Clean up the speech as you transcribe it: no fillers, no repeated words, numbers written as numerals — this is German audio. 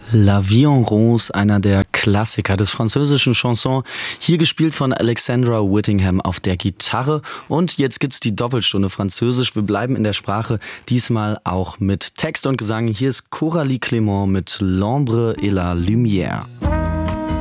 La Vie en Rose, einer der Klassiker des französischen Chansons, hier gespielt von Alexandra Whittingham auf der Gitarre. Und jetzt gibt's die Doppelstunde Französisch. Wir bleiben in der Sprache, diesmal auch mit Text und Gesang. Hier ist Coralie Clément mit L'ombre et la lumière.